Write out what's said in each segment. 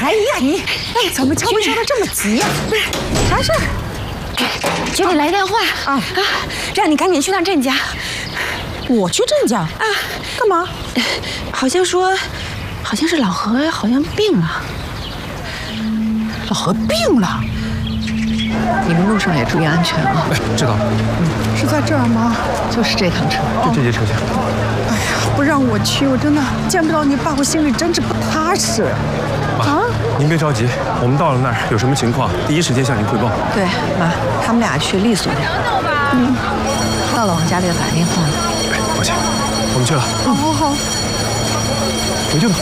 哎呀，你怎么敲门敲得这么急呀？不是，啥事儿？ 就给来电话让你赶紧去趟郑家。 我去郑家啊？干嘛？ 好像是老何好像病了。 老何病了？ 你们路上也注意安全啊！ 哎，知道。 是在这儿吗？ 就是这趟车， 就这节车厢。 哎呀，不让我去，我真的见不到你爸，我心里真是不踏实。 妈，您别着急，我们到了那儿有什么情况，第一时间向您汇报。 对，妈，他们俩去利索点。到了往家里打电话。 哎，抱歉，我们去了。 好。 回去吧。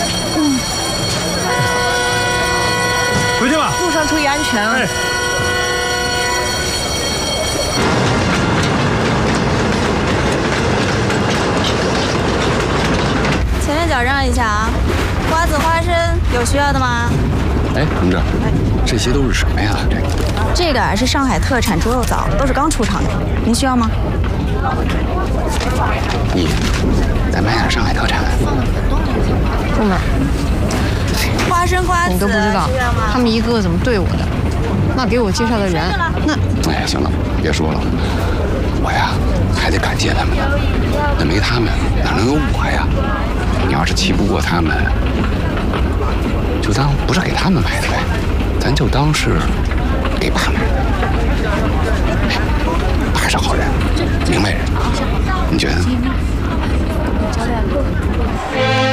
回去吧。 路上注意安全啊！ 哎。 前面脚让一下啊！瓜子、花生有需要的吗？ 哎，同志，这些都是什么呀？ 这个是上海特产猪肉枣，都是刚出厂的，您需要吗？ 你再买点上海特产。 不买。 花生、瓜子， 你都不知道他们一个个怎么对我的。那给我介绍的人，那…… 哎，行了，别说了，我呀还得感谢他们呢。那没他们哪能有我呀？你要是气不过他们，就当不是给他们买的呗，咱就当是给爸买的。哎，爸是好人，明白人，你觉得呢？